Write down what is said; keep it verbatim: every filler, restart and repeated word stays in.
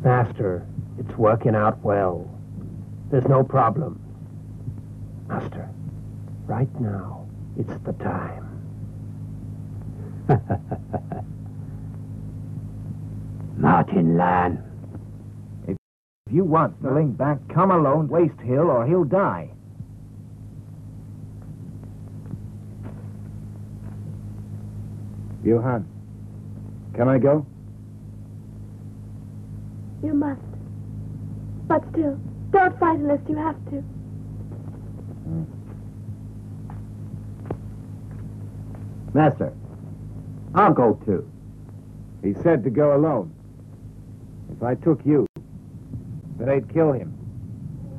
Master, it's working out well. There's no problem. Master, right now, it's the time. Martin Lan. If you want the link back, come alone, Waste Hill, or he'll die. Johann, can I go? You must. But still, don't fight unless you have to. Mm. Master, I'll go too. He said to go alone. If I took you, then I'd kill him.